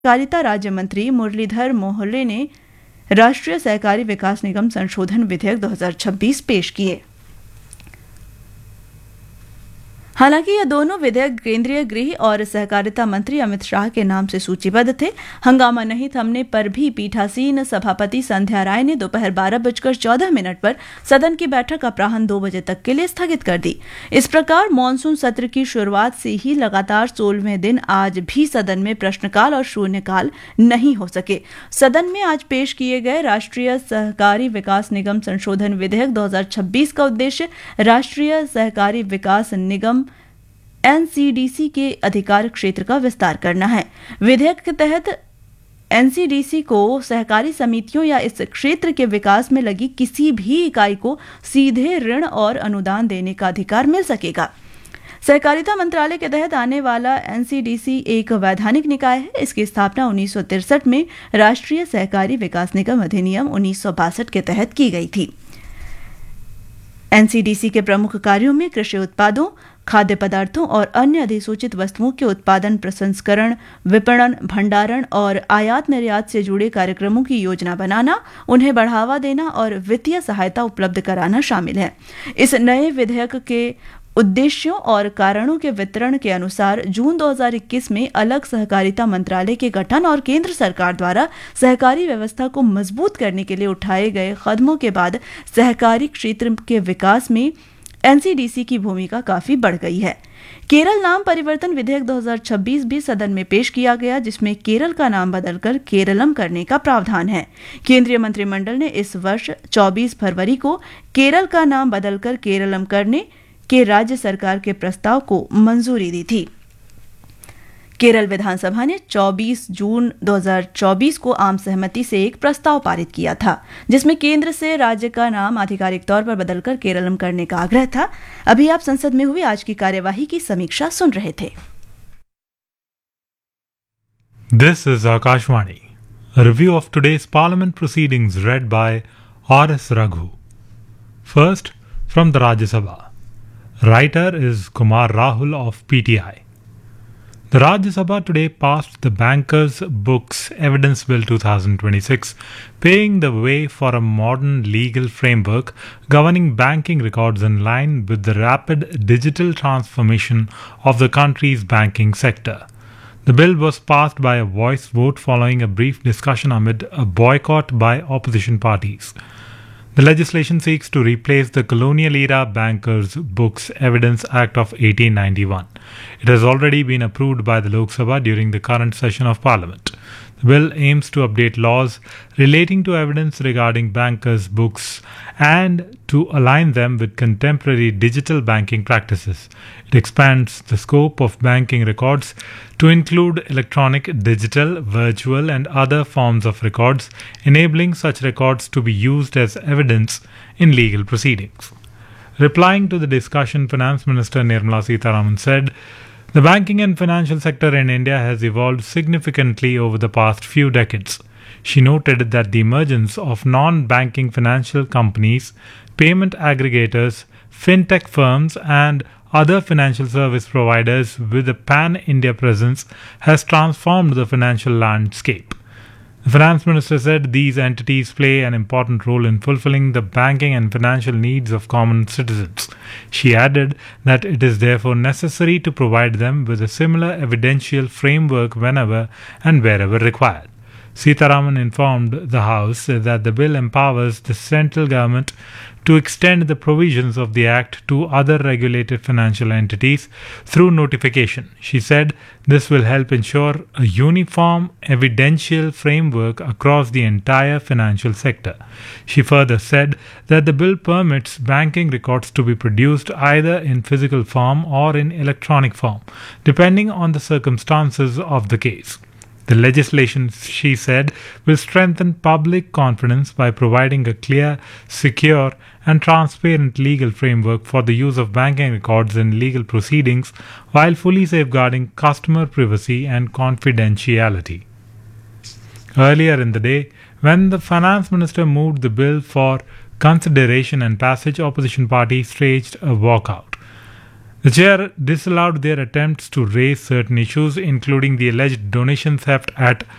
सहकारिता राज्य मंत्री मुरलीधर मोहल्ले ने राष्ट्रीय सहकारी विकास निगम संशोधन विधेयक 2026 पेश किए। हालांकि ये दोनों विधेयक केंद्रीय गृह और सहकारिता मंत्री अमित शाह के नाम से सूचीबद्ध थे। हंगामा नहीं थमने पर भी पीठासीन सभापति संध्या राय ने दोपहर 12:14 पर सदन की बैठक अपराह्न 2 बजे तक के लिए स्थगित कर दी। इस प्रकार मॉनसून सत्र की शुरुआत से ही लगातार 16वें दिन आज भी सदन में प्रश्नकाल और शून्यकाल नहीं हो सके। सदन में आज पेश किए गए राष्ट्रीय सहकारी विकास निगम संशोधन विधेयक 2026 का उद्देश्य राष्ट्रीय सहकारी विकास निगम एनसीडीसी के अधिकार क्षेत्र का विस्तार करना है। विधेयक के तहत एनसीडीसी को सहकारी समितियों या इस क्षेत्र के विकास में लगी किसी भी इकाई को सीधे ऋण और अनुदान देने का अधिकार मिल सकेगा। सहकारिता मंत्रालय के तहत आने वाला एनसीडीसी एक वैधानिक निकाय है। इसकी स्थापना 1963 में राष्ट्रीय सहकारी विकास निगम अधिनियम 1962 के तहत की गई थी। एनसीडीसी के प्रमुख कार्यों में कृषि उत्पादों, खाद्य पदार्थों और अन्य अधिसूचित वस्तुओं के उत्पादन, प्रसंस्करण, विपणन, भंडारण और आयात निर्यात से जुड़े कार्यक्रमों की योजना बनाना, उन्हें बढ़ावा देना और वित्तीय सहायता उपलब्ध कराना शामिल है। इस नए विधेयक के उद्देश्यों और कारणों के वितरण के अनुसार जून 2021 में अलग सहकारिता मंत्रालय के गठन और केंद्र सरकार द्वारा सहकारी व्यवस्था को मजबूत करने के लिए उठाए गए कदमों के बाद सहकारी क्षेत्र के विकास में एनसीडीसी की भूमिका काफी बढ़ गई है। केरल नाम परिवर्तन विधेयक 2026 भी सदन में पेश किया गया, जिसमें केरल का नाम बदलकर केरलम करने का प्रावधान है। केंद्रीय मंत्रिमंडल ने इस वर्ष 24 फरवरी को केरल का नाम बदलकर केरलम करने के राज्य सरकार के प्रस्ताव को मंजूरी दी थी। केरल विधानसभा ने 24 जून 2024 को आम सहमति से एक प्रस्ताव पारित किया था, जिसमें केंद्र से राज्य का नाम आधिकारिक तौर पर बदलकर केरलम करने का आग्रह था। अभी आप संसद में हुई आज की कार्यवाही की समीक्षा सुन रहे थे। This is Akashvani. A review of today's Parliament proceedings read by R.S. Raghu. First, from the Rajya Sabha. Writer is Kumar Rahul of PTI. The Rajya Sabha today passed the Bankers' Books Evidence Bill 2026, paving the way for a modern legal framework governing banking records in line with the rapid digital transformation of the country's banking sector. The bill was passed by a voice vote following a brief discussion amid a boycott by opposition parties. The legislation seeks to replace the colonial-era Bankers' Books Evidence Act of 1891. It has already been approved by the Lok Sabha during the current session of Parliament. The bill aims to update laws relating to evidence regarding bankers' books and to align them with contemporary digital banking practices. It expands the scope of banking records to include electronic, digital, virtual, and other forms of records, enabling such records to be used as evidence in legal proceedings. Replying to the discussion, Finance Minister Nirmala Sitharaman said, "The banking and financial sector in India has evolved significantly over the past few decades." She noted that the emergence of non-banking financial companies, payment aggregators, fintech firms, and other financial service providers with a pan-India presence has transformed the financial landscape. The Finance Minister said these entities play an important role in fulfilling the banking and financial needs of common citizens. She added that it is therefore necessary to provide them with a similar evidential framework whenever and wherever required. Sitharaman informed the House that the bill empowers the central government to extend the provisions of the Act to other regulated financial entities through notification. She said this will help ensure a uniform evidential framework across the entire financial sector. She further said that the bill permits banking records to be produced either in physical form or in electronic form, depending on the circumstances of the case. The legislation, she said, will strengthen public confidence by providing a clear, secure, and transparent legal framework for the use of banking records in legal proceedings while fully safeguarding customer privacy and confidentiality. Earlier in the day, when the Finance Minister moved the bill for consideration and passage, opposition parties staged a walkout. The chair disallowed their attempts to raise certain issues, including the alleged donation theft at